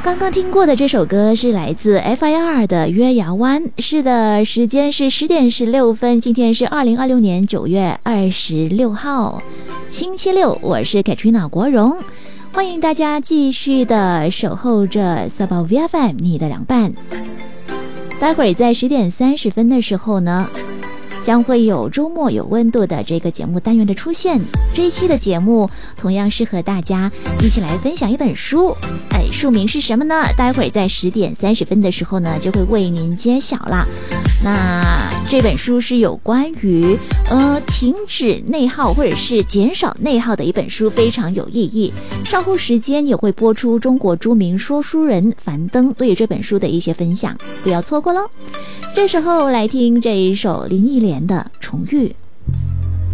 刚刚听过的这首歌是来自 FIR 的《月牙湾》。是的，时间是10点16分，今天是2026年9月26号，星期六。我是 Katrina 国荣，欢迎大家继续的守候着 Sabah VFM 你的凉拌。待会儿在10点30分的时候呢，将会有周末有温度的这个节目单元的出现。这一期的节目同样是和大家一起来分享一本书，书名是什么呢？待会儿在10点30分的时候呢，就会为您揭晓啦。那这本书是有关于停止内耗或者是减少内耗的一本书，非常有意义。稍后时间也会播出中国著名说书人樊登对于这本书的一些分享，不要错过咯。这时候来听这一首林忆莲的《重遇》。